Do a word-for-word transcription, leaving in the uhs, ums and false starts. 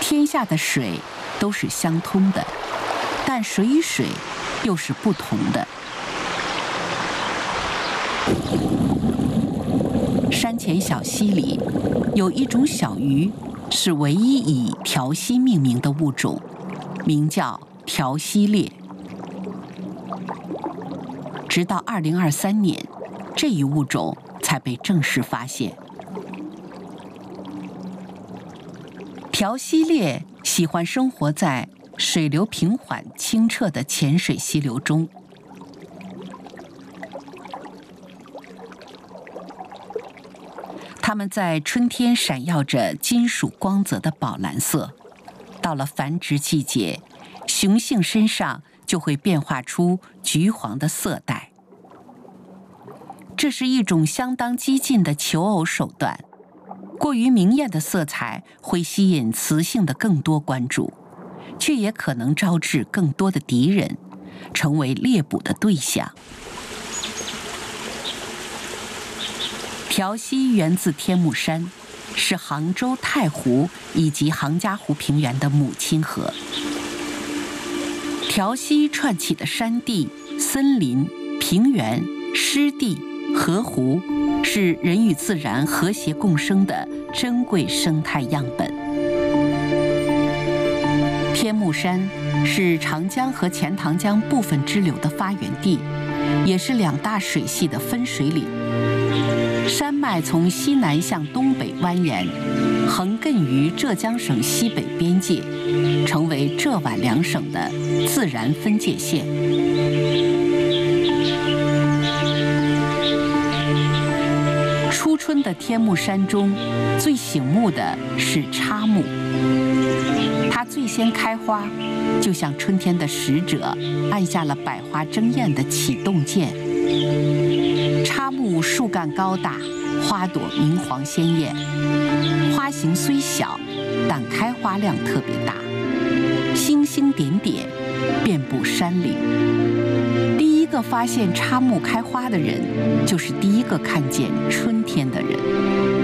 天下的水都是相通的，但水与水又是不同的。山前小溪里有一种小鱼，是唯一以条溪命名的物种，名叫条溪鬣。直到二零二三年，这一物种才被正式发现。条溪鬣喜欢生活在水流平缓、清澈的浅水溪流中。它们在春天闪耀着金属光泽的宝蓝色，到了繁殖季节，雄性身上就会变化出橘黄的色带。这是一种相当激进的求偶手段，过于明艳的色彩会吸引雌性的更多关注，却也可能招致更多的敌人，成为猎捕的对象。条溪源自天目山，是杭州太湖以及杭嘉湖平原的母亲河。条溪串起的山地、森林、平原、湿地、河湖，是人与自然和谐共生的珍贵生态样本。天目山是长江和钱塘江部分支流的发源地，也是两大水系的分水岭。山脉从西南向东北蜿蜒，横亘于浙江省西北边界，成为浙皖两省的自然分界线。初春的天目山中，最醒目的是插木，它最先开花，就像春天的使者按下了百花争艳的启动键。插木树干高大，花朵明黄鲜艳，花型虽小，但开花量特别大，星星点点，遍布山岭。第一个发现插木开花的人，就是第一个看见春天的人。